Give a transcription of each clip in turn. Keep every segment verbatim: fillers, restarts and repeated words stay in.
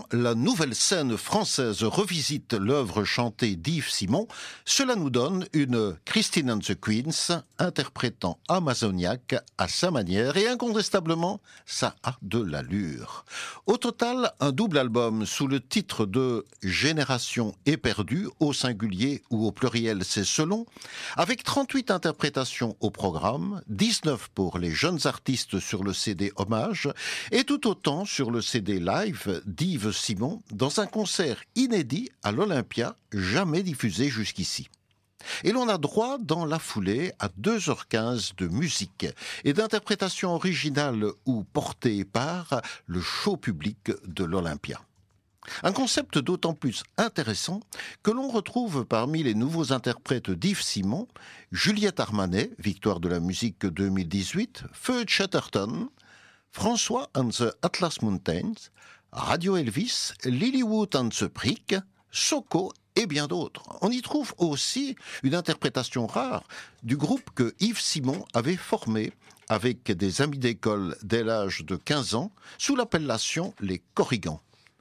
quand la nouvelle scène française revisite l'œuvre chantée d'Yves Simon, cela nous donne une Christine and the Queens interprétant Amazoniaque à sa manière et incontestablement, ça a de l'allure. Au total, un double album sous le titre de Génération éperdue, au singulier ou au pluriel, c'est selon, avec trente-huit interprétations au programme, dix-neuf pour les jeunes artistes sur le C D Hommage et tout autant sur le C D Live d'Yves Simon dans un concert inédit à l'Olympia, jamais diffusé jusqu'ici. Et l'on a droit dans la foulée à deux heures quinze de musique et d'interprétation originale ou portée par le show public de l'Olympia. Un concept d'autant plus intéressant que l'on retrouve parmi les nouveaux interprètes d'Yves Simon, Juliette Armanet, victoire de la musique deux mille dix-huit, Feu Chatterton, François and the Atlas Mountains, Radio Elvis, Lilywood and the Prick, Soko et bien d'autres. On y trouve aussi une interprétation rare du groupe que Yves Simon avait formé avec des amis d'école dès l'âge de quinze ans sous l'appellation les Corrigans.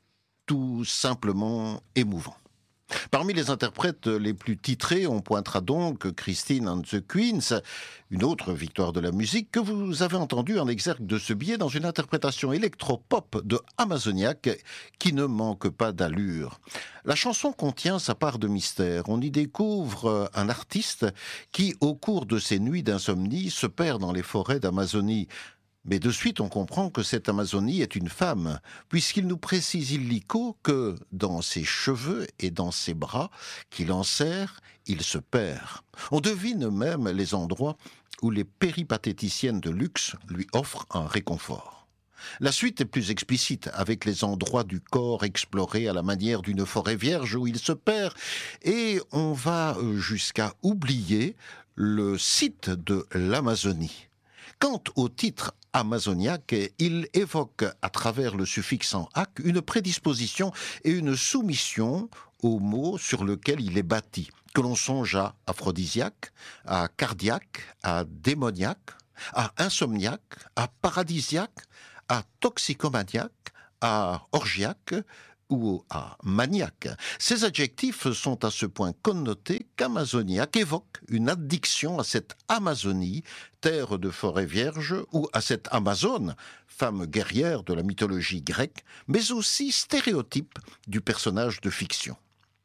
Tout simplement émouvant. Parmi les interprètes les plus titrés, on pointera donc Christine and the Queens, une autre victoire de la musique que vous avez entendue en exergue de ce billet dans une interprétation électro-pop de Amazoniaque qui ne manque pas d'allure. La chanson contient sa part de mystère. On y découvre un artiste qui, au cours de ses nuits d'insomnie, se perd dans les forêts d'Amazonie. Mais de suite, on comprend que cette Amazonie est une femme, puisqu'il nous précise illico que, dans ses cheveux et dans ses bras, qu'il enserre, il se perd. On devine même les endroits où les péripatéticiennes de luxe lui offrent un réconfort. La suite est plus explicite, avec les endroits du corps explorés à la manière d'une forêt vierge où il se perd, et on va jusqu'à oublier le site de l'Amazonie. Quant au titre amazoniaque, il évoque à travers le suffixe en -aque une prédisposition et une soumission au mot sur lequel il est bâti, que l'on songe à aphrodisiaque, à cardiaque, à démoniaque, à insomniaque, à paradisiaque, à toxicomaniaque, à orgiaque ou à maniaque. Ces adjectifs sont à ce point connotés qu'amazoniaque évoque une addiction à cette Amazonie, terre de forêt vierge, ou à cette Amazone, femme guerrière de la mythologie grecque, mais aussi stéréotype du personnage de fiction.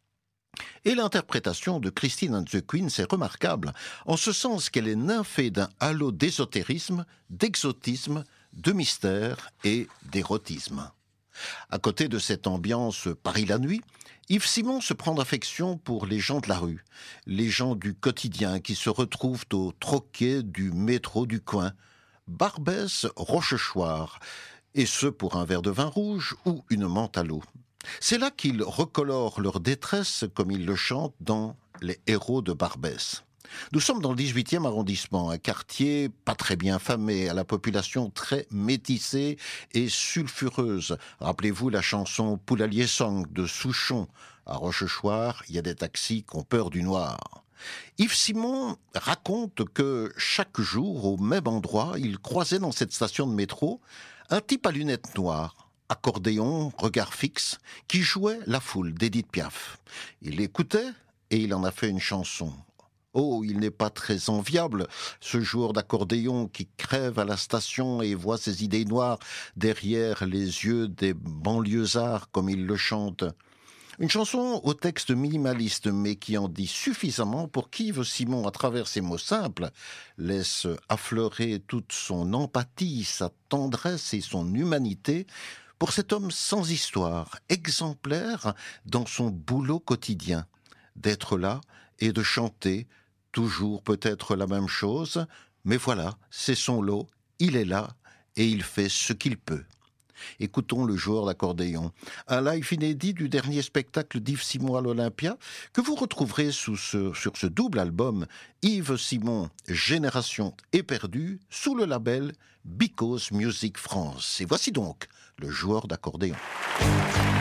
Et l'interprétation de Christine and the Queens est remarquable, en ce sens qu'elle est nymphée d'un halo d'ésotérisme, d'exotisme, de mystère et d'érotisme. À côté de cette ambiance Paris la nuit, Yves Simon se prend d'affection pour les gens de la rue, les gens du quotidien qui se retrouvent au troquet du métro du coin, Barbès, Rochechouart, et ce pour un verre de vin rouge ou une menthe à l'eau. C'est là qu'ils recolorent leur détresse comme ils le chantent dans Les héros de Barbès. Nous sommes dans le dix-huitième arrondissement, un quartier pas très bien famé, à la population très métissée et sulfureuse. Rappelez-vous la chanson Poulalier Song de Souchon. À Rochechouart, il y a des taxis qui ont peur du noir. Yves Simon raconte que chaque jour, au même endroit, il croisait dans cette station de métro un type à lunettes noires, accordéon, regard fixe, qui jouait La Foule d'Édith Piaf. Il l'écoutait et il en a fait une chanson. Oh, il n'est pas très enviable, ce joueur d'accordéon qui crève à la station et voit ses idées noires derrière les yeux des banlieusards, comme il le chante. Une chanson au texte minimaliste, mais qui en dit suffisamment pour qu'Yves Simon, à travers ses mots simples, laisse affleurer toute son empathie, sa tendresse et son humanité pour cet homme sans histoire, exemplaire dans son boulot quotidien, d'être là et de chanter, toujours peut-être la même chose, mais voilà, c'est son lot, il est là et il fait ce qu'il peut. Écoutons le joueur d'accordéon, un live inédit du dernier spectacle d'Yves Simon à l'Olympia, que vous retrouverez sous ce, sur ce double album Yves Simon, Génération éperdue, sous le label Because Music France. Et voici donc le joueur d'accordéon.